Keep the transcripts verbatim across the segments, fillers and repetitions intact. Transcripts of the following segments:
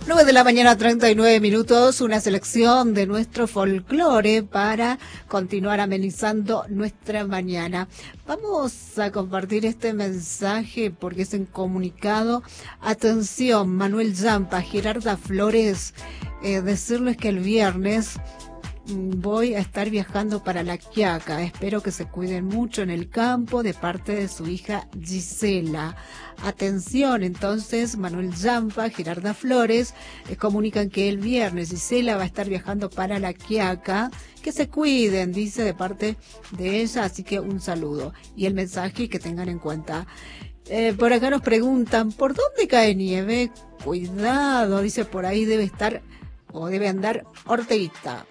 nueve de la mañana, treinta y nueve minutos, una selección de nuestro folclore para continuar amenizando nuestra mañana. Vamos a compartir este mensaje porque es en comunicado. Atención, Manuel Yampa, Gerarda Flores, eh, decirles que el viernes voy a estar viajando para La Quiaca. Espero que se cuiden mucho en el campo de parte de su hija Gisela. Atención, entonces, Manuel Yampa, Gerarda Flores, eh, comunican que el viernes Gisela va a estar viajando para La Quiaca. Que se cuiden, dice, de parte de ella, así que un saludo. Y el mensaje que tengan en cuenta. Eh, por acá nos preguntan, ¿por dónde cae nieve? Cuidado, dice, por ahí debe estar o debe andar Orteguita.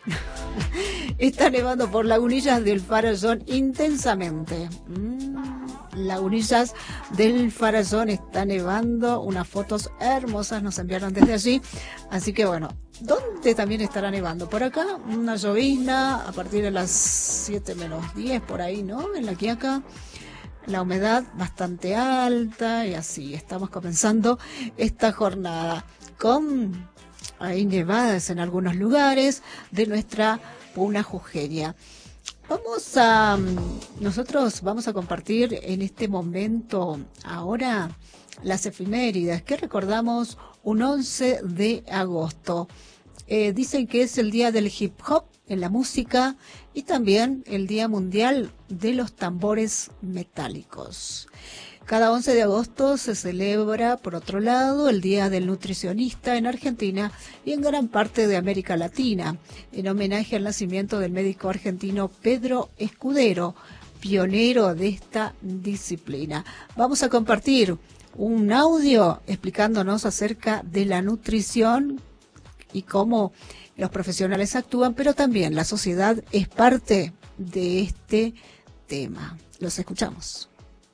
Está nevando por Lagunillas del Farallón intensamente. Mm, Lagunillas del Farallón está nevando. Unas fotos hermosas nos enviaron desde allí. Así que bueno, ¿dónde también estará nevando? Por acá, una llovizna a partir de las siete menos diez, por ahí, ¿no? En La Quiaca. La humedad bastante alta y así estamos comenzando esta jornada con... hay nevadas en algunos lugares de nuestra Puna Jujeña. Vamos a, nosotros vamos a compartir en este momento ahora las efemérides que recordamos un once de agosto. Eh, dicen que es el día del hip hop en la música y también el Día Mundial de los Tambores Metálicos. Cada once de agosto se celebra, por otro lado, el Día del Nutricionista en Argentina y en gran parte de América Latina, en homenaje al nacimiento del médico argentino Pedro Escudero, pionero de esta disciplina. Vamos a compartir un audio explicándonos acerca de la nutrición y cómo los profesionales actúan, pero también la sociedad es parte de este tema. Los escuchamos.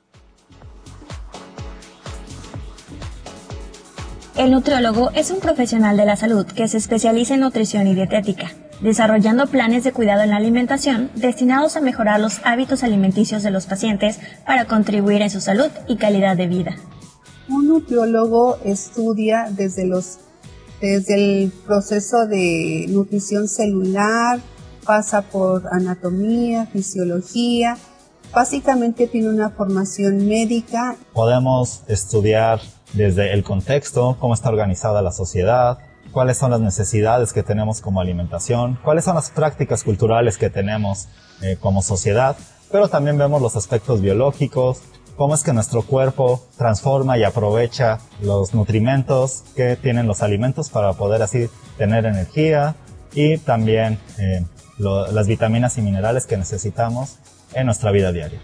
El nutriólogo es un profesional de la salud que se especializa en nutrición y dietética, desarrollando planes de cuidado en la alimentación destinados a mejorar los hábitos alimenticios de los pacientes para contribuir en su salud y calidad de vida. Un nutriólogo estudia desde, los, desde el proceso de nutrición celular, pasa por anatomía, fisiología, básicamente tiene una formación médica. Podemos estudiar desde el contexto, cómo está organizada la sociedad, cuáles son las necesidades que tenemos como alimentación, cuáles son las prácticas culturales que tenemos eh, como sociedad, pero también vemos los aspectos biológicos, cómo es que nuestro cuerpo transforma y aprovecha los nutrimentos que tienen los alimentos para poder así tener energía y también eh, lo, las vitaminas y minerales que necesitamos en nuestra vida diaria.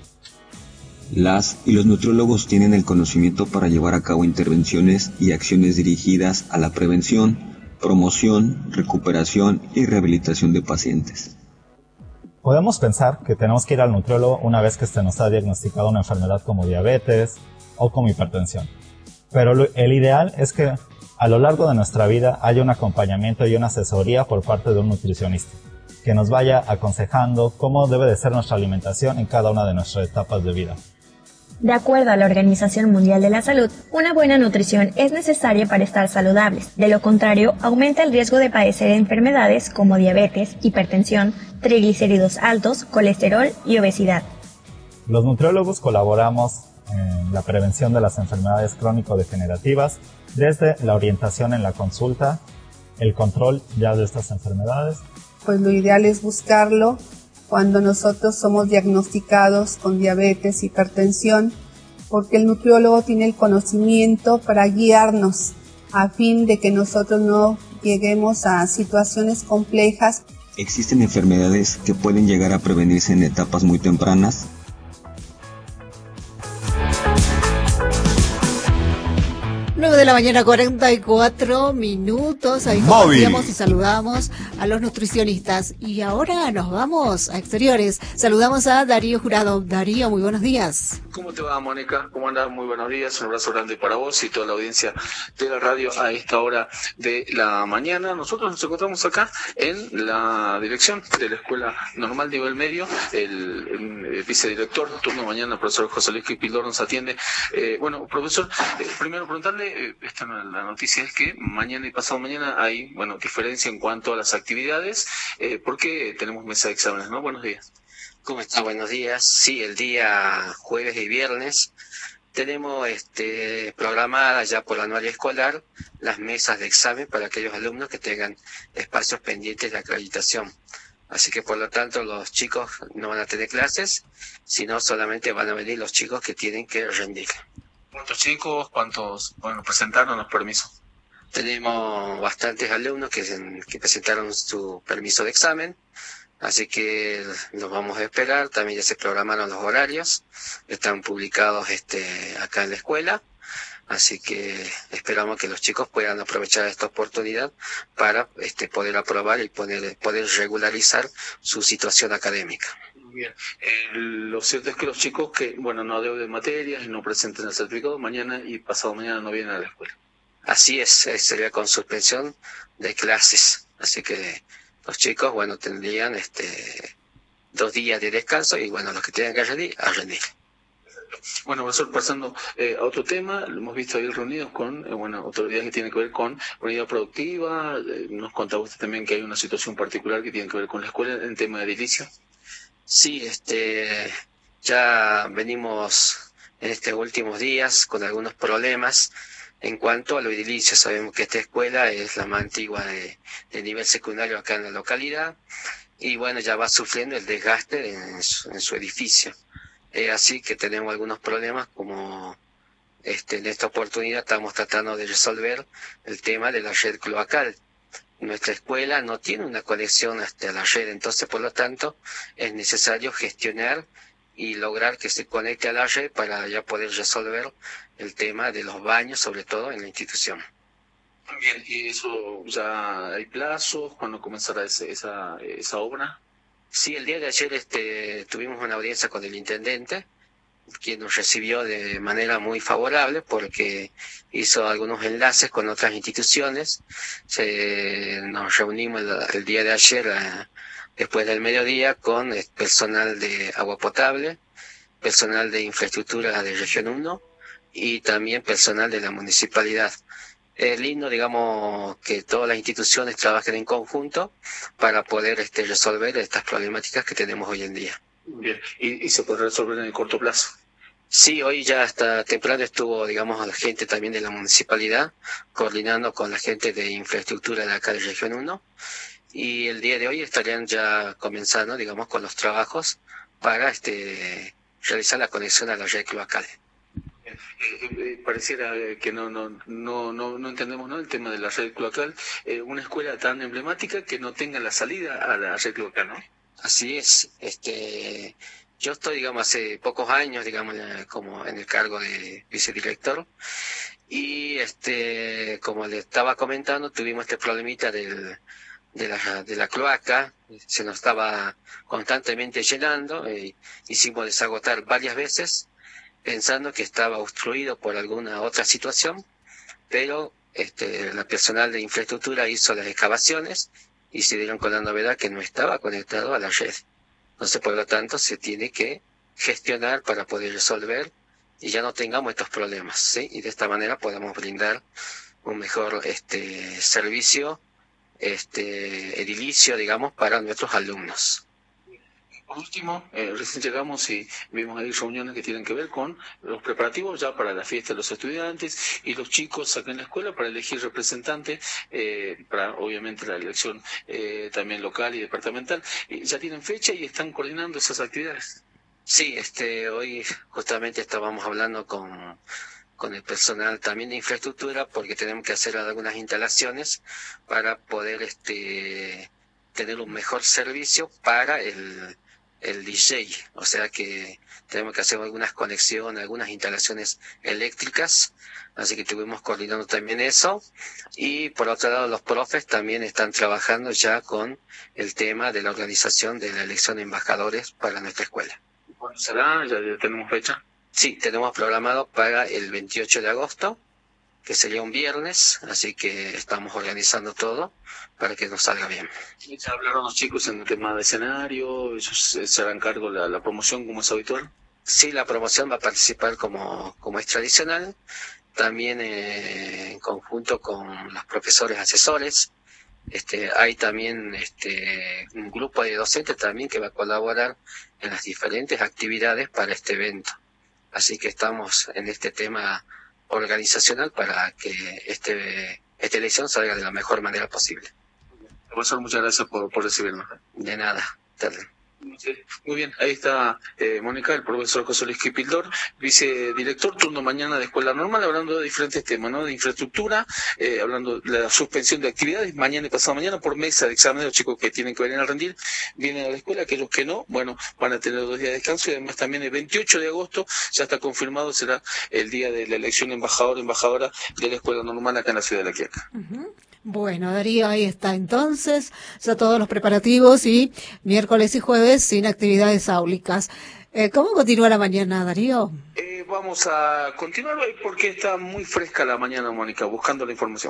Las y los nutriólogos tienen el conocimiento para llevar a cabo intervenciones y acciones dirigidas a la prevención, promoción, recuperación y rehabilitación de pacientes. Podemos pensar que tenemos que ir al nutriólogo una vez que se nos ha diagnosticado una enfermedad como diabetes o como hipertensión. Pero lo, el ideal es que a lo largo de nuestra vida haya un acompañamiento y una asesoría por parte de un nutricionista, que nos vaya aconsejando cómo debe de ser nuestra alimentación en cada una de nuestras etapas de vida. De acuerdo a la Organización Mundial de la Salud, una buena nutrición es necesaria para estar saludables. De lo contrario, aumenta el riesgo de padecer enfermedades como diabetes, hipertensión, triglicéridos altos, colesterol y obesidad. Los nutriólogos colaboramos en la prevención de las enfermedades crónico-degenerativas desde la orientación en la consulta, el control ya de estas enfermedades. Pues lo ideal es buscarlo cuando nosotros somos diagnosticados con diabetes, hipertensión, porque el nutriólogo tiene el conocimiento para guiarnos a fin de que nosotros no lleguemos a situaciones complejas. ¿Existen enfermedades que pueden llegar a prevenirse en etapas muy tempranas? nueve de la mañana, cuarenta y cuatro minutos. Ahí compartíamos y saludamos a los nutricionistas. Y ahora nos vamos a exteriores. Saludamos a Darío Jurado. Darío, muy buenos días. ¿Cómo te va, Mónica? ¿Cómo andas? Muy buenos días. Un abrazo grande para vos y toda la audiencia de la radio a esta hora de la mañana. Nosotros nos encontramos acá en la dirección de la Escuela Normal Nivel Medio. El, el, el vicedirector, turno mañana, el profesor José Luis Pildor nos atiende. Eh, bueno, profesor, eh, primero preguntarle eh, esta no- la noticia es que mañana y pasado mañana hay, bueno, diferencia en cuanto a las actividades, eh, porque tenemos mesa de exámenes, ¿no? Buenos días. ¿Cómo está? Buenos días. Sí, el día jueves y viernes tenemos este, programadas ya por la anual escolar las mesas de examen para aquellos alumnos que tengan espacios pendientes de acreditación. Así que por lo tanto los chicos no van a tener clases, sino solamente van a venir los chicos que tienen que rendir. ¿Cuántos chicos? ¿Cuántos, bueno, presentaron los permisos? Tenemos bastantes alumnos que, que presentaron su permiso de examen. Así que los vamos a esperar. También ya se programaron los horarios, están publicados este acá en la escuela, así que esperamos que los chicos puedan aprovechar esta oportunidad para este poder aprobar y poder, poder regularizar su situación académica. Bien, eh, lo cierto es que los chicos que, bueno, no deuden materias y no presenten el certificado, mañana y pasado mañana no vienen a la escuela. Así es, eh, sería con suspensión de clases, así que los chicos, bueno, tendrían este dos días de descanso y, bueno, los que tengan que rendir, a rendir. Bueno, profesor, pasando eh, a otro tema, lo hemos visto ahí reunidos con, eh, bueno, autoridades que tienen que ver con unidad productiva. Eh, nos contaba usted también que hay una situación particular que tiene que ver con la escuela en tema de edilicio. Sí, este, ya venimos en estos últimos días con algunos problemas en cuanto a lo edilicio. Sabemos que esta escuela es la más antigua de, de nivel secundario acá en la localidad y, bueno, ya va sufriendo el desgaste en su, en su edificio. Eh, así que tenemos algunos problemas, como este, en esta oportunidad estamos tratando de resolver el tema de la red cloacal. Nuestra escuela no tiene una conexión hasta la red, entonces por lo tanto es necesario gestionar y lograr que se conecte a la red para ya poder resolver el tema de los baños, sobre todo en la institución. Bien, ¿y eso ya hay plazos? ¿Cuándo comenzará ese, esa, esa obra? Sí, el día de ayer este, tuvimos una audiencia con el intendente, quien nos recibió de manera muy favorable porque hizo algunos enlaces con otras instituciones. Se, nos reunimos el, el día de ayer, eh, después del mediodía, con el personal de agua potable, personal de infraestructura de Región uno y también personal de la municipalidad. Es lindo, digamos, que todas las instituciones trabajen en conjunto para poder este, resolver estas problemáticas que tenemos hoy en día. Bien, ¿y, y se puede resolver en el corto plazo? Sí, hoy ya hasta temprano estuvo, digamos, la gente también de la municipalidad, coordinando con la gente de infraestructura de acá de Región uno, y el día de hoy estarían ya comenzando, digamos, con los trabajos para este realizar la conexión a la red cloacal. Eh, eh, pareciera que no no no no no entendemos, ¿no?, el tema de la red cloacal, eh, una escuela tan emblemática que no tenga la salida a la red cloacal, ¿no? Así es, este yo estoy, digamos, hace pocos años, digamos, como en el cargo de vicedirector, y este como le estaba comentando, tuvimos este problemita del de la de la cloaca, se nos estaba constantemente llenando, e hicimos desagotar varias veces pensando que estaba obstruido por alguna otra situación, pero este la personal de infraestructura hizo las excavaciones y se dieron con la novedad que no estaba conectado a la red. Entonces, por lo tanto, se tiene que gestionar para poder resolver y ya no tengamos estos problemas, ¿sí? Y de esta manera podamos brindar un mejor este servicio este edilicio, digamos, para nuestros alumnos. Por último, eh, recién llegamos y vimos ahí reuniones que tienen que ver con los preparativos ya para la fiesta de los estudiantes y los chicos acá en la escuela para elegir representantes, eh, para obviamente la elección eh, también local y departamental. Y ya tienen fecha y están coordinando esas actividades. Sí, este hoy justamente estábamos hablando con con el personal también de infraestructura porque tenemos que hacer algunas instalaciones para poder este tener un mejor servicio para el el D J, o sea que tenemos que hacer algunas conexiones, algunas instalaciones eléctricas, así que estuvimos coordinando también eso, y por otro lado los profes también están trabajando ya con el tema de la organización de la elección de embajadores para nuestra escuela. ¿Cuándo será? ¿Ya tenemos fecha? Sí, tenemos programado para el veintiocho de agosto, que sería un viernes, así que estamos organizando todo para que nos salga bien. ¿Ya hablaron los chicos en el tema de escenario? ¿Ellos se harán cargo de la, la promoción como es habitual? Sí, la promoción va a participar como, como es tradicional, también eh, en conjunto con los profesores asesores. Este, hay también este, un grupo de docentes también que va a colaborar en las diferentes actividades para este evento. Así que estamos en este tema organizacional para que este, esta elección salga de la mejor manera posible. Profesor, muchas gracias por, por recibirnos. De nada, Terry. Muy bien, ahí está eh, Mónica, el profesor José Luis Kipildor, vicedirector, turno mañana de Escuela Normal, hablando de diferentes temas, ¿no? De infraestructura, eh, hablando de la suspensión de actividades, mañana y pasado mañana por mesa de exámenes, los chicos que tienen que venir a rendir, vienen a la escuela, aquellos que no, bueno, van a tener dos días de descanso, y además también el veintiocho de agosto, ya está confirmado, será el día de la elección embajador, embajadora de la Escuela Normal acá en la ciudad de La Quiaca. Uh-huh. Bueno, Darío, ahí está entonces, ya todos los preparativos y miércoles y jueves sin actividades áulicas. Eh, ¿Cómo continúa la mañana, Darío? Eh, vamos a continuar hoy porque está muy fresca la mañana, Mónica, buscando la información.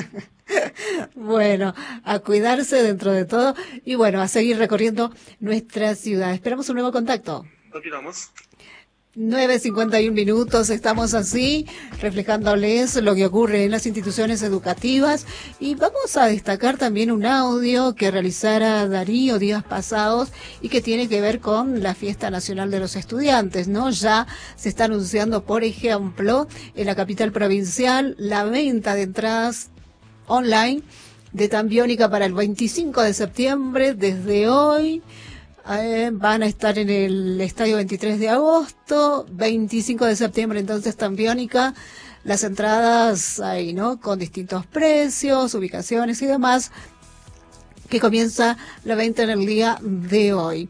Bueno, a cuidarse dentro de todo y bueno, a seguir recorriendo nuestra ciudad. Esperamos un nuevo contacto. Continuamos. nueve cincuenta y un minutos, estamos así, reflejándoles lo que ocurre en las instituciones educativas y vamos a destacar también un audio que realizara Darío días pasados y que tiene que ver con la Fiesta Nacional de los Estudiantes, ¿no? Ya se está anunciando, por ejemplo, en la capital provincial, la venta de entradas online de Tambiónica para el veinticinco de septiembre, desde hoy. Eh, van a estar en el estadio veintitrés de agosto, veinticinco de septiembre entonces Tambiónica, las entradas ahí, ¿no? Con distintos precios, ubicaciones y demás, que comienza la venta en el día de hoy.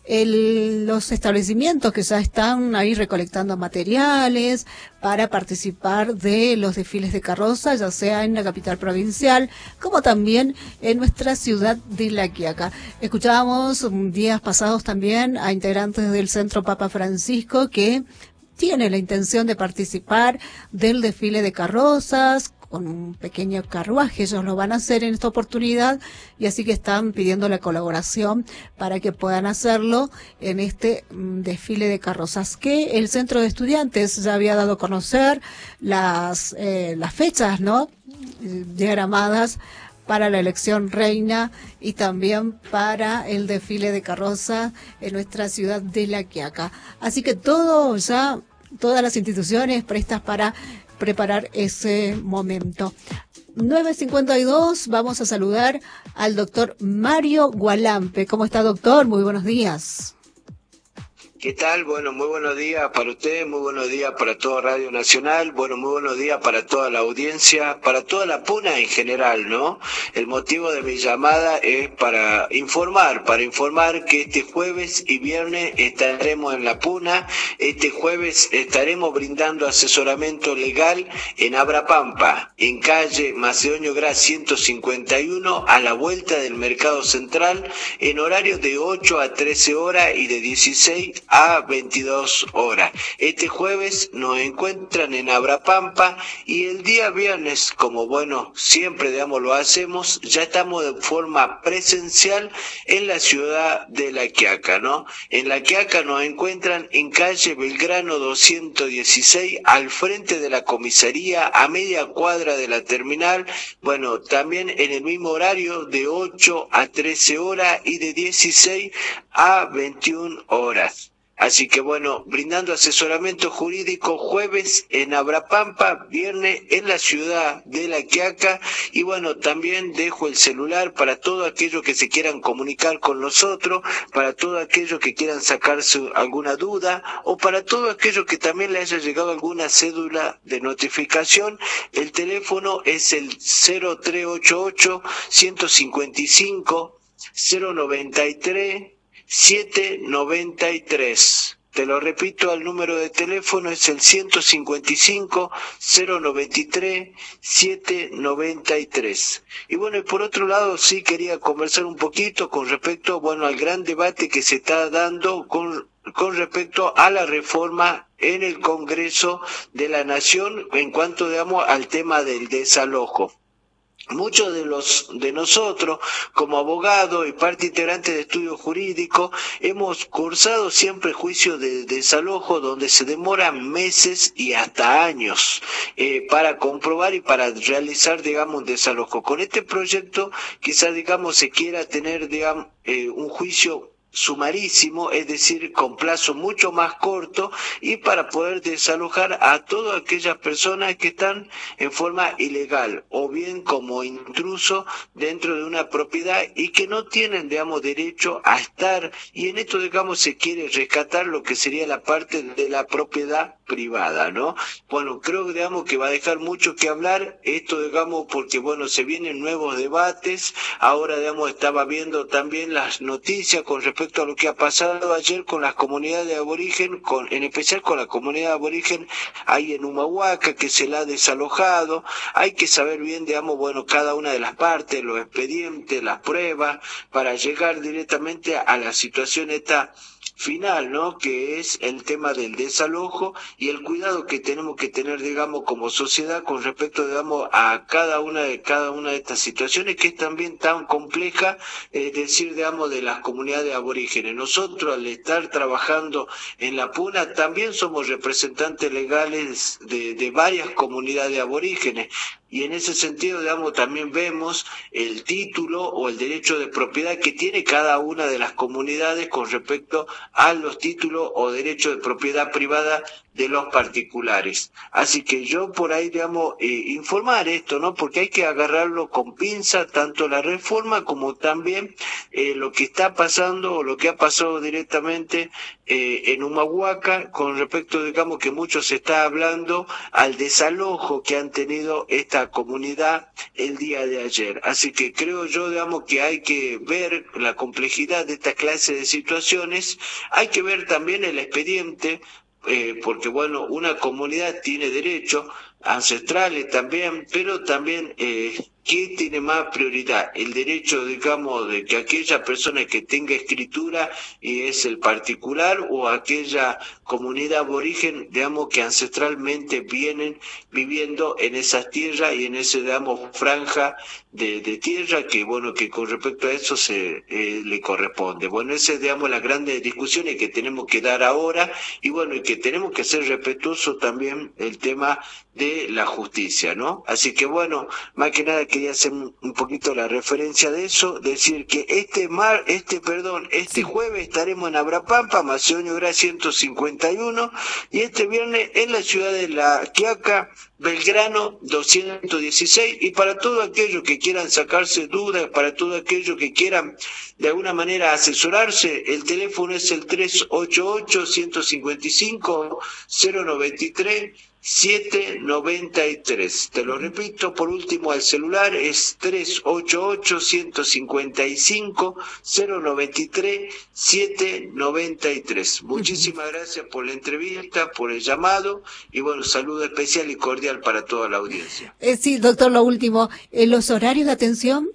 El, los establecimientos que ya están ahí recolectando materiales para participar de los desfiles de carroza, ya sea en la capital provincial, como también en nuestra ciudad de La Quiaca. Escuchábamos días pasados también a integrantes del Centro Papa Francisco que tiene la intención de participar del desfile de carrozas, con un pequeño carruaje, ellos lo van a hacer en esta oportunidad y así que están pidiendo la colaboración para que puedan hacerlo en este mm, desfile de carrozas que el Centro de Estudiantes ya había dado a conocer las, eh, las fechas, ¿no? Diagramadas para la elección reina y también para el desfile de carroza en nuestra ciudad de La Quiaca. Así que todo ya, todas las instituciones prestas para preparar ese momento. nueve cincuenta y dos, vamos a saludar al doctor Mario Gualampe. ¿Cómo está, doctor? Muy buenos días. ¿Qué tal? Bueno, muy buenos días para usted, muy buenos días para toda Radio Nacional, bueno, muy buenos días para toda la audiencia, para toda la Puna en general, ¿no? El motivo de mi llamada es para informar, para informar que este jueves y viernes estaremos en la Puna. Este jueves estaremos brindando asesoramiento legal en Abrapampa, en calle Macedonio Gras ciento cincuenta y uno, a la vuelta del Mercado Central, en horarios de ocho a trece horas y de dieciséis a veintidós horas. Este jueves nos encuentran en Abrapampa y el día viernes, como bueno, siempre digamos lo hacemos, ya estamos de forma presencial en la ciudad de La Quiaca, ¿no? En La Quiaca nos encuentran en calle Belgrano doscientos dieciséis, al frente de la comisaría, a media cuadra de la terminal, bueno, también en el mismo horario de ocho a trece horas y de dieciséis a veintiuna horas. Así que bueno, brindando asesoramiento jurídico jueves en Abrapampa, viernes en la ciudad de La Quiaca, y bueno, también dejo el celular para todos aquellos que se quieran comunicar con nosotros, para todos aquellos que quieran sacarse alguna duda, o para todos aquellos que también les haya llegado alguna cédula de notificación. El teléfono es el cero tres ocho ocho, ciento cincuenta y cinco, cero noventa y tres, siete noventa y tres. Te lo repito, el número de teléfono es el ciento cincuenta y cinco, cero noventa y tres, siete noventa y tres. Y bueno, y por otro lado sí quería conversar un poquito con respecto, bueno, al gran debate que se está dando con con respecto a la reforma en el Congreso de la Nación en cuanto, digamos, al tema del desalojo. muchos de los de nosotros como abogados y parte integrante de estudio jurídico hemos cursado siempre juicios de, de desalojo donde se demoran meses y hasta años eh, para comprobar y para realizar, digamos, un desalojo. Con este proyecto quizás, digamos, se quiera tener, digamos, eh, un juicio sumarísimo, es decir, con plazo mucho más corto, y para poder desalojar a todas aquellas personas que están en forma ilegal o bien como intruso dentro de una propiedad y que no tienen, digamos, derecho a estar, y en esto, digamos, se quiere rescatar lo que sería la parte de la propiedad privada, ¿no? Bueno, creo, digamos, que va a dejar mucho que hablar esto, digamos, porque, bueno, se vienen nuevos debates. Ahora, digamos, estaba viendo también las noticias con respecto a lo que ha pasado ayer con las comunidades de aborigen, con, en especial con la comunidad aborigen ahí en Humahuaca, que se la ha desalojado. Hay que saber bien, digamos, bueno, cada una de las partes, los expedientes, las pruebas, para llegar directamente a la situación esta final, ¿no? Que es el tema del desalojo y el cuidado que tenemos que tener, digamos, como sociedad con respecto, digamos, a cada una de cada una de estas situaciones, que es también tan compleja, es decir, digamos, de las comunidades aborígenes. Nosotros, al estar trabajando en la Puna, también somos representantes legales de, de varias comunidades aborígenes. Y en ese sentido, digamos, también vemos el título o el derecho de propiedad que tiene cada una de las comunidades con respecto a los títulos o derechos de propiedad privada de los particulares. Así que yo por ahí, digamos, eh, informar esto, ¿no? Porque hay que agarrarlo con pinza, tanto la reforma como también eh, lo que está pasando o lo que ha pasado directamente eh, en Humahuaca con respecto, digamos, que mucho se está hablando al desalojo que han tenido esta comunidad el día de ayer. Así que creo yo, digamos, que hay que ver la complejidad de esta clase de situaciones, hay que ver también el expediente, Eh, porque, bueno, una comunidad tiene derechos ancestrales también, pero también, eh, ¿qué tiene más prioridad? El derecho, digamos, de que aquella persona que tenga escritura y es el particular, o aquella comunidad aborigen, digamos, que ancestralmente vienen viviendo en esas tierras y en ese, digamos, franja de, de tierra que, bueno, que con respecto a eso se eh, le corresponde. Bueno, esa es, digamos, las grandes discusiones que tenemos que dar ahora, y bueno, y que tenemos que ser respetuosos también el tema de la justicia, ¿no? Así que, bueno, más que nada quería hacer un poquito la referencia de eso, decir que este mar, este, perdón, este jueves estaremos en Abrapampa, Macedonio Gras ciento cincuenta y uno, y este viernes en la ciudad de La Quiaca, Belgrano doscientos dieciséis, y para todos aquellos que quieran sacarse dudas, para todos aquellos que quieran de alguna manera asesorarse, el teléfono es el tres ocho ocho, uno cinco cinco, cero nueve tres, siete nueve tres. Te lo repito, por último, al celular es tres ocho ocho, uno cinco cinco, cero nueve tres, siete nueve tres. Muchísimas gracias por la entrevista, por el llamado, y bueno, saludo especial y cordial para toda la audiencia. Eh, sí, doctor, lo último, ¿eh, los horarios de atención?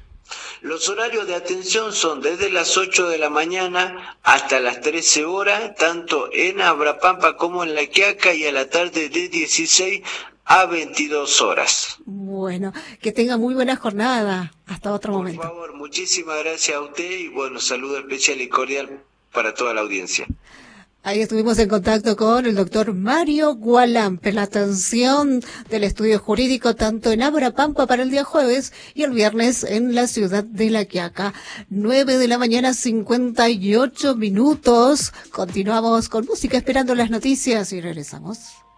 Los horarios de atención son desde las ocho de la mañana hasta las trece horas, tanto en Abrapampa como en La Quiaca, y a la tarde de dieciséis a veintidós horas. Bueno, que tenga muy buena jornada. Hasta otro momento. Por favor, muchísimas gracias a usted, y bueno, saludo especial y cordial para toda la audiencia. Ahí estuvimos en contacto con el doctor Mario Gualampe, la atención del estudio jurídico tanto en Abrapampa para el día jueves y el viernes en la ciudad de La Quiaca. Nueve de la mañana, cincuenta y ocho minutos. Continuamos con música, esperando las noticias, y regresamos.